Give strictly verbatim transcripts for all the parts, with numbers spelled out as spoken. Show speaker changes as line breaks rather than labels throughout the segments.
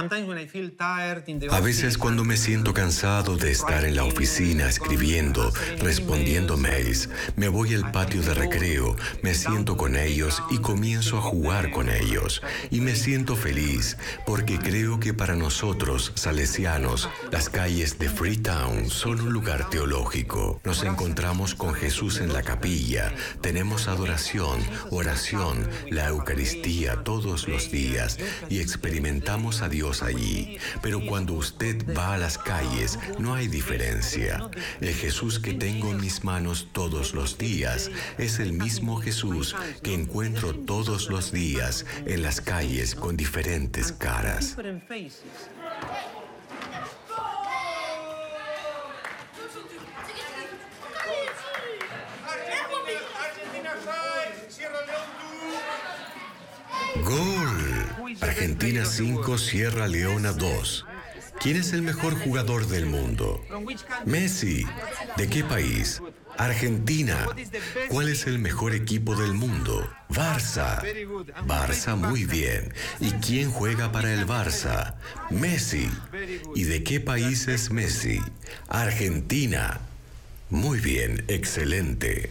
A veces cuando me siento cansado de estar en la oficina escribiendo, respondiendo mails, me voy al patio de recreo, me siento con ellos y comienzo a jugar con ellos. Y me siento feliz porque creo que para nosotros, salesianos, las calles de Freetown son un lugar teológico. Nos encontramos con Jesús en la capilla, tenemos adoración, oración, la Eucaristía todos los días y experimentamos a Dios allí. Pero cuando usted va a las calles, no hay diferencia. El Jesús que tengo en mis manos todos los días es el mismo Jesús que encuentro todos los días en las calles con diferentes caras. ¡Gol! Argentina cinco, Sierra Leona dos. ¿Quién es el mejor jugador del mundo? Messi. ¿De qué país? Argentina. ¿Cuál es el mejor equipo del mundo? Barça. Barça, muy bien. ¿Y quién juega para el Barça? Messi. ¿Y de qué país es Messi? Argentina. Muy bien, excelente.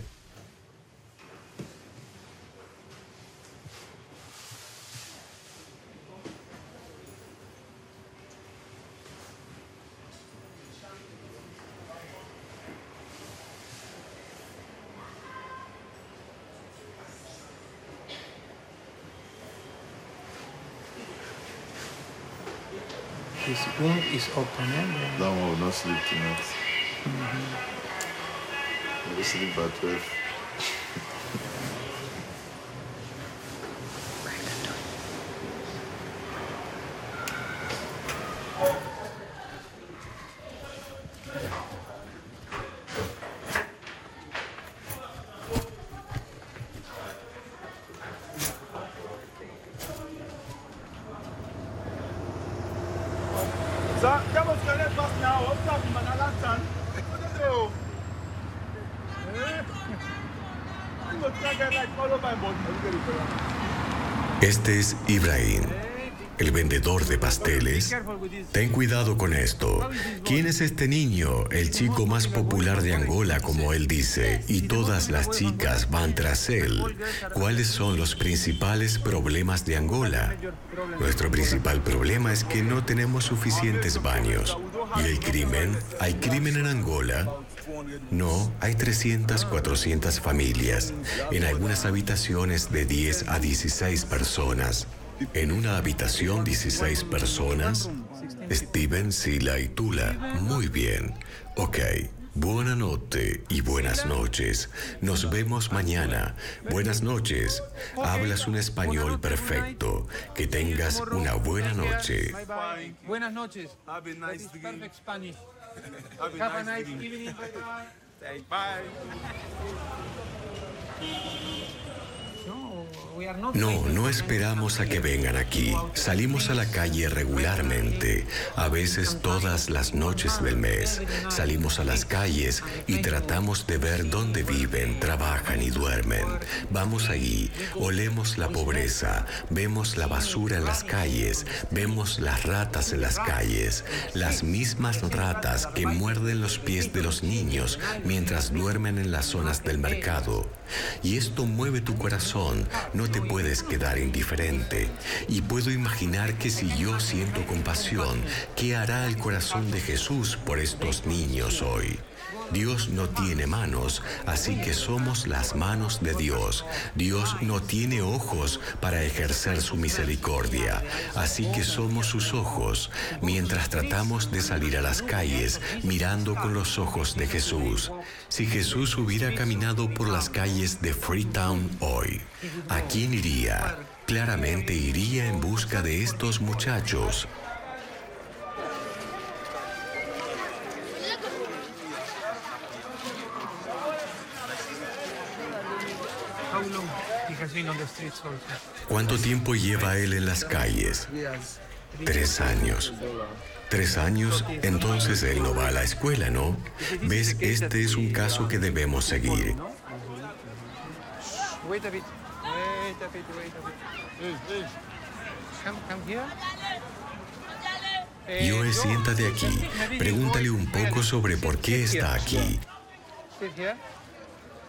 This room is open, eh?
That one will not sleep tonight.
Mm-hmm.
We'll sleep by twelve.
Este es Ibrahim, el vendedor de pasteles. Ten cuidado con esto. ¿Quién es este niño? El chico más popular de Angola, como él dice, y todas las chicas van tras él. ¿Cuáles son los principales problemas de Angola? Nuestro principal problema es que no tenemos suficientes baños. ¿Y el crimen? ¿Hay crimen en Angola? No, hay trescientas, cuatrocientas familias, en algunas habitaciones de diez a dieciséis personas. En una habitación, dieciséis personas. Steven, Sila y Tula. Muy bien. Ok. Buena noche y buenas noches. Nos vemos mañana. Buenas noches. Hablas un español perfecto. Que tengas una buena noche.
Buenas noches.
Have a nice day.
Perfect Spanish.
Have
Have
a
a
nice
nice
evening.
evening. Bye.
Bye.
No, we are not
No,
waiting
no
for
esperamos a que vengan aquí. Salimos a la calle regularmente, a veces todas las noches del mes. Salimos a las calles y tratamos de ver dónde viven, trabajan y duermen. Vamos allí, olemos la pobreza, vemos la basura en las calles, vemos las ratas en las calles, las mismas ratas que muerden los pies de los niños mientras duermen en las zonas del mercado. Y esto mueve tu corazón, no te puedes quedar indiferente. Y puedo imaginar que si yo siento compasión, ¿qué hará el corazón de Jesús por estos niños hoy? Dios no tiene manos, así que somos las manos de Dios. Dios no tiene ojos para ejercer su misericordia, así que somos sus ojos, mientras tratamos de salir a las calles mirando con los ojos de Jesús. Si Jesús hubiera caminado por las calles de Freetown hoy, ¿a quién iría? Claramente iría en busca de estos muchachos. ¿Cuánto tiempo lleva él en las calles? Tres años. Tres años, entonces él no va a la escuela, ¿no? ¿Ves? Este es un caso que debemos seguir.
Wait a bit. Wait a bit, wait a bit. Come, come here.
Joe, siéntate aquí. Pregúntale un poco sobre por qué está aquí.
Sit here.